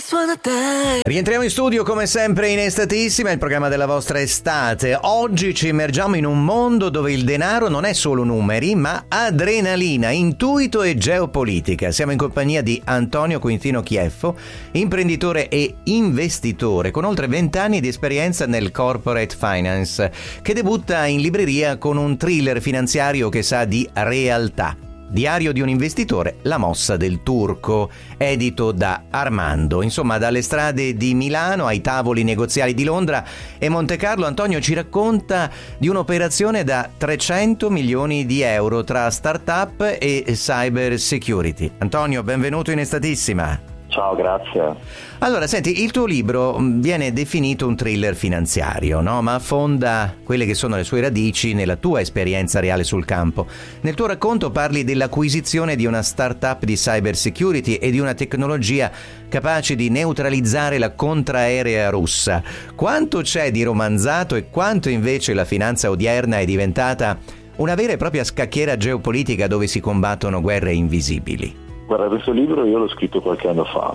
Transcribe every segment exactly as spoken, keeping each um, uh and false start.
Rientriamo in studio come sempre in Estatissima, il programma della vostra estate. Oggi ci immergiamo in un mondo dove il denaro non è solo numeri, ma adrenalina, intuito e geopolitica. Siamo in compagnia di Antonio Quintino Chieffo, imprenditore e investitore con oltre vent'anni di esperienza nel corporate finance, che debutta in libreria con un thriller finanziario che sa di realtà. Diario di un investitore, La mossa del turco, edito da Armando. Insomma, dalle strade di Milano ai tavoli negoziali di Londra e Montecarlo, Antonio ci racconta di un'operazione da trecento milioni di euro tra start-up e cyber security. Antonio, benvenuto in Estatissima. Ciao, grazie. Allora, senti, il tuo libro viene definito un thriller finanziario, no? Ma affonda quelle che sono le sue radici nella tua esperienza reale sul campo. Nel tuo racconto parli dell'acquisizione di una startup di cyber security e di una tecnologia capace di neutralizzare la contraerea russa. Quanto c'è di romanzato e quanto invece la finanza odierna è diventata una vera e propria scacchiera geopolitica dove si combattono guerre invisibili? Guarda, questo libro io l'ho scritto qualche anno fa,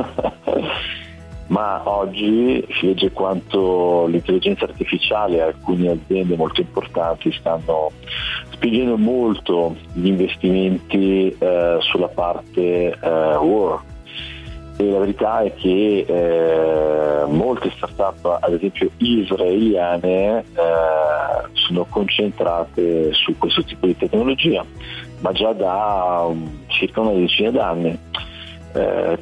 ma oggi si legge quanto l'intelligenza artificiale e alcune aziende molto importanti stanno spingendo molto gli investimenti eh, sulla parte eh, war. E la verità è che eh, molte start-up, ad esempio israeliane, eh, sono concentrate su questo tipo di tecnologia, ma già da um, circa una decina d'anni. Eh,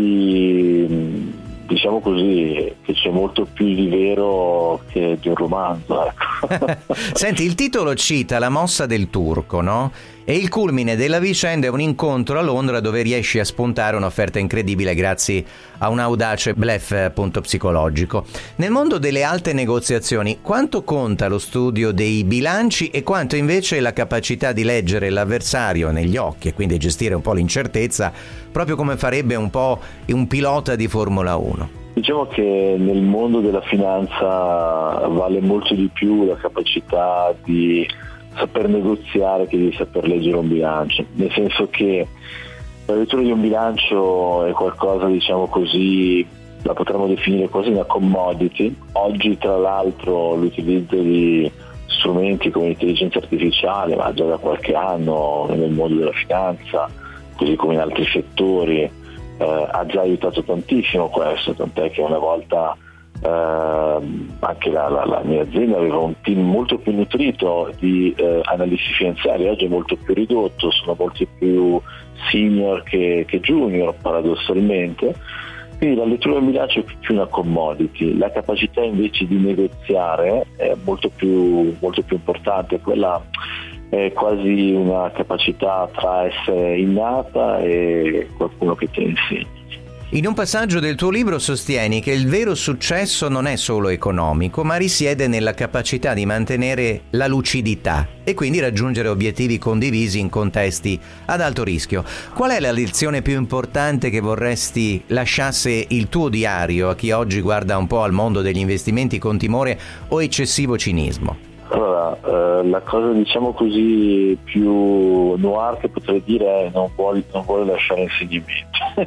quindi diciamo così che c'è molto più di vero che di un romanzo, ecco. Senti, il titolo cita La mossa del turco, no? E il culmine della vicenda è un incontro a Londra dove riesci a spuntare un'offerta incredibile grazie a un audace bluff appunto psicologico. Nel mondo delle alte negoziazioni, quanto conta lo studio dei bilanci e quanto invece la capacità di leggere l'avversario negli occhi e quindi gestire un po' l'incertezza, proprio come farebbe un po' un pilota di Formula uno? Diciamo che nel mondo della finanza vale molto di più la capacità di saper negoziare che di saper leggere un bilancio, nel senso che la lettura di un bilancio è qualcosa, diciamo così, la potremmo definire quasi una commodity. Oggi tra l'altro l'utilizzo di strumenti come l'intelligenza artificiale, ma già da qualche anno nel mondo della finanza, così come in altri settori, eh, ha già aiutato tantissimo questo, tant'è che una volta Uh, anche la, la, la mia azienda aveva un team molto più nutrito di uh, analisti finanziari, oggi è molto più ridotto, sono molti più senior che, che junior paradossalmente, quindi la lettura del bilancio è più una commodity, la capacità invece di negoziare è molto più, molto più importante, quella è quasi una capacità tra essere innata e qualcuno che te insegna. In un passaggio del tuo libro sostieni che il vero successo non è solo economico, ma risiede nella capacità di mantenere la lucidità e quindi raggiungere obiettivi condivisi in contesti ad alto rischio. Qual è la lezione più importante che vorresti lasciasse il tuo diario a chi oggi guarda un po' al mondo degli investimenti con timore o eccessivo cinismo? Allora, eh, la cosa diciamo così più noir che potrei dire è non vuole, non vuole lasciare insegnamenti.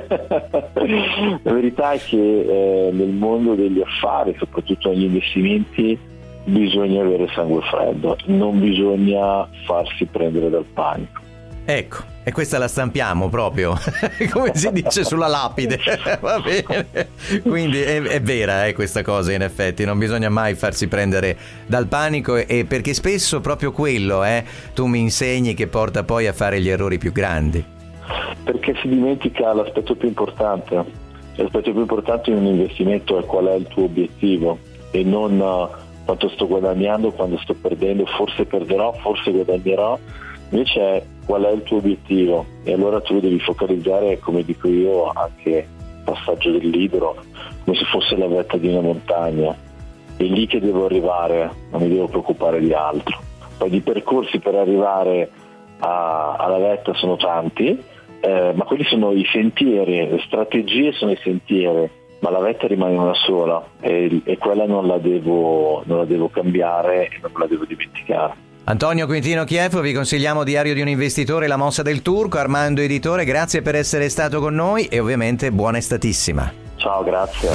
La verità è che eh, nel mondo degli affari, soprattutto negli investimenti, bisogna avere sangue freddo, non bisogna farsi prendere dal panico. Ecco, e questa la stampiamo proprio, come si dice sulla lapide, va bene. Quindi è, è vera eh, questa cosa, in effetti, non bisogna mai farsi prendere dal panico, e, e perché spesso proprio quello, eh, tu mi insegni, che porta poi a fare gli errori più grandi. Perché si dimentica l'aspetto più importante, l'aspetto più importante in un investimento è qual è il tuo obiettivo e non uh, quanto sto guadagnando, quando sto perdendo, forse perderò, forse guadagnerò. Invece è qual è il tuo obiettivo, e allora tu devi focalizzare, come dico io anche nel passaggio del libro, come se fosse la vetta di una montagna. È lì che devo arrivare, non mi devo preoccupare di altro. Poi di percorsi per arrivare a, alla vetta sono tanti, eh, ma quelli sono i sentieri, le strategie sono i sentieri, ma la vetta rimane una sola e, e quella non la devo, non la devo cambiare e non la devo dimenticare. Antonio Quintino Chieffo, vi consigliamo Diario di un investitore, La mossa del turco. Armando editore, grazie per essere stato con noi e ovviamente buona estatissima. Ciao, grazie.